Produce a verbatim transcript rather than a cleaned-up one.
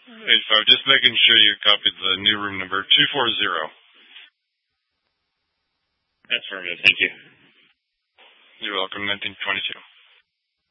eighty-five. Just making sure you copied the new room number two forty. That's affirmative. Thank you. You're welcome. nineteen twenty-two.